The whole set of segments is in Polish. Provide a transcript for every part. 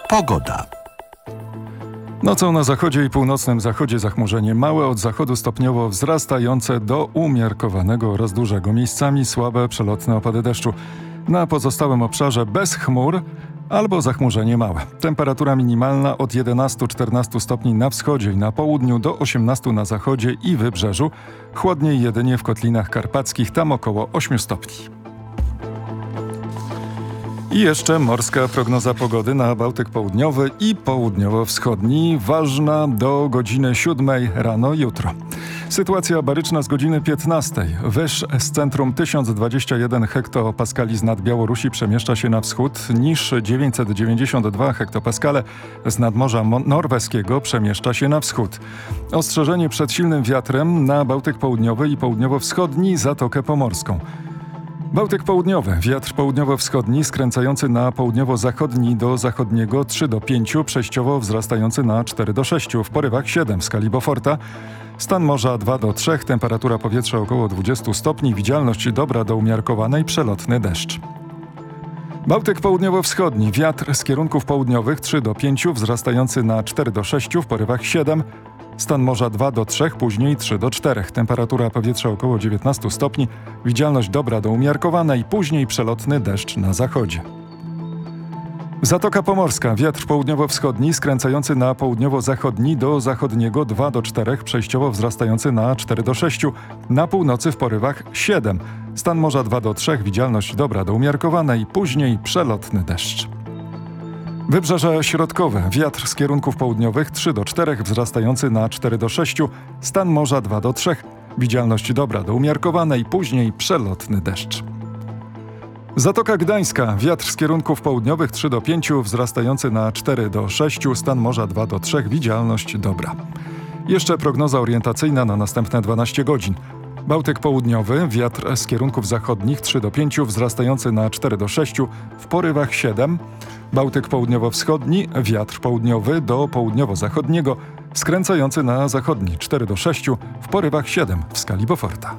Pogoda. Nocą na zachodzie i północnym zachodzie zachmurzenie małe, od zachodu stopniowo wzrastające do umiarkowanego oraz dużego. Miejscami słabe przelotne opady deszczu. Na pozostałym obszarze bez chmur albo zachmurzenie małe. Temperatura minimalna od 11-14 stopni na wschodzie i na południu do 18 na zachodzie i wybrzeżu. Chłodniej jedynie w kotlinach karpackich, tam około 8 stopni. I jeszcze morska prognoza pogody na Bałtyk Południowy i Południowo-Wschodni, ważna do godziny 7 rano jutro. Sytuacja baryczna z godziny 15. Wyż z centrum 1021 hektopaskali z nad Białorusi przemieszcza się na wschód, niż 992 hektopaskale z nadmorza norweskiego przemieszcza się na wschód. Ostrzeżenie przed silnym wiatrem na Bałtyk Południowy i Południowo-Wschodni, Zatokę Pomorską. Bałtyk Południowy, wiatr południowo-wschodni skręcający na południowo-zachodni do zachodniego 3 do 5, przejściowo wzrastający na 4 do 6, w porywach 7 w skali Beauforta. Stan morza 2 do 3, temperatura powietrza około 20 stopni, widzialność dobra do umiarkowanej, przelotny deszcz. Bałtyk południowo-wschodni, wiatr z kierunków południowych 3 do 5, wzrastający na 4 do 6, w porywach 7. Stan morza 2 do 3, później 3 do 4. Temperatura powietrza około 19 stopni, widzialność dobra do umiarkowanej, później przelotny deszcz na zachodzie. Zatoka Pomorska, wiatr południowo-wschodni skręcający na południowo-zachodni do zachodniego 2 do 4, przejściowo wzrastający na 4 do 6, na północy w porywach 7. Stan morza 2 do 3, widzialność dobra do umiarkowanej, później przelotny deszcz. Wybrzeże środkowe, wiatr z kierunków południowych 3 do 4, wzrastający na 4 do 6, stan morza 2 do 3, widzialność dobra do umiarkowanej, później przelotny deszcz. Zatoka Gdańska, wiatr z kierunków południowych 3 do 5, wzrastający na 4 do 6, stan morza 2 do 3, widzialność dobra. Jeszcze prognoza orientacyjna na następne 12 godzin. Bałtyk Południowy, wiatr z kierunków zachodnich 3 do 5, wzrastający na 4 do 6, w porywach 7. Bałtyk Południowo-Wschodni, wiatr południowy do południowo-zachodniego, skręcający na zachodni 4 do 6, w porywach 7 w skali Beauforta.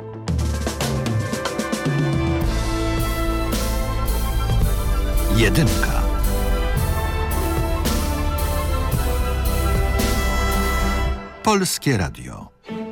Jedynka. Polskie Radio.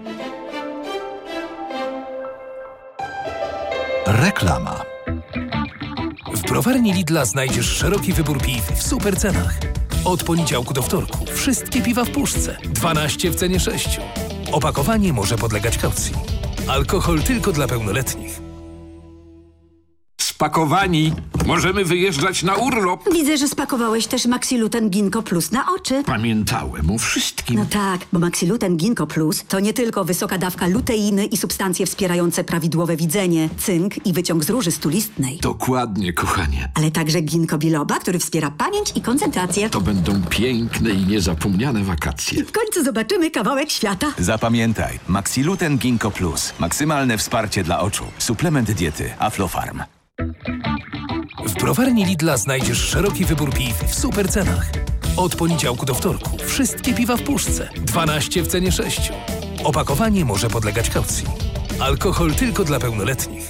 Reklama. W browarni Lidla znajdziesz szeroki wybór piw w super cenach. Od poniedziałku do wtorku wszystkie piwa w puszce, 12 w cenie 6. Opakowanie może podlegać kaucji. Alkohol tylko dla pełnoletnich. Spakowani. Możemy wyjeżdżać na urlop. Widzę, że spakowałeś też Maxiluten Ginkgo Plus na oczy. Pamiętałem o wszystkim. No tak, bo Maxiluten Ginkgo Plus to nie tylko wysoka dawka luteiny i substancje wspierające prawidłowe widzenie, cynk i wyciąg z róży stulistnej. Dokładnie, kochanie. Ale także ginkgo biloba, który wspiera pamięć i koncentrację. To będą piękne i niezapomniane wakacje. W końcu zobaczymy kawałek świata. Zapamiętaj, Maxiluten Ginkgo Plus. Maksymalne wsparcie dla oczu. Suplement diety Aflofarm. W browarni Lidla znajdziesz szeroki wybór piw w super cenach. Od poniedziałku do wtorku wszystkie piwa w puszce, 12 w cenie 6. Opakowanie może podlegać kaucji. Alkohol tylko dla pełnoletnich.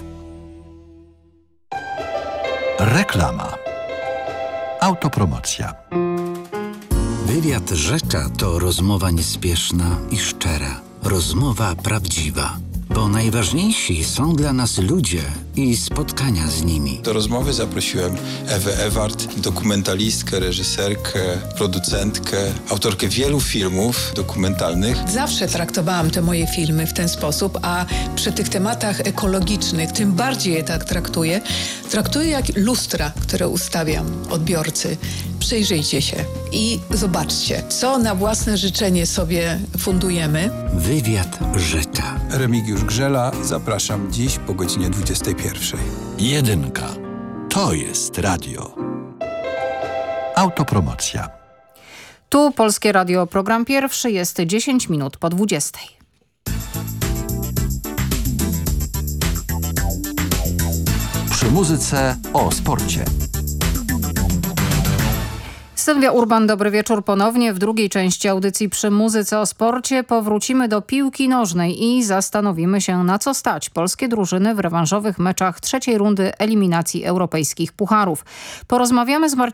Reklama. Autopromocja. Wywiad Rzecza to rozmowa niespieszna i szczera. Rozmowa prawdziwa. Bo najważniejsi są dla nas ludzie i spotkania z nimi. Do rozmowy zaprosiłem Ewę Ewart, dokumentalistkę, reżyserkę, producentkę, autorkę wielu filmów dokumentalnych. Zawsze traktowałam te moje filmy w ten sposób, a przy tych tematach ekologicznych tym bardziej je tak traktuję. Traktuję jak lustra, które ustawiam odbiorcy. Przyjrzyjcie się i zobaczcie, co na własne życzenie sobie fundujemy. Wywiad Rzecza. Remigiusz Grzela, zapraszam dziś po godzinie 21. Jedynka. To jest radio. Autopromocja. Tu Polskie Radio, program pierwszy, jest 10 minut po 20. Przy muzyce o sporcie. Sylwia Urban, dobry wieczór ponownie. W drugiej części audycji Przy muzyce o sporcie powrócimy do piłki nożnej i zastanowimy się, na co stać polskie drużyny w rewanżowych meczach trzeciej rundy eliminacji europejskich pucharów. Porozmawiamy z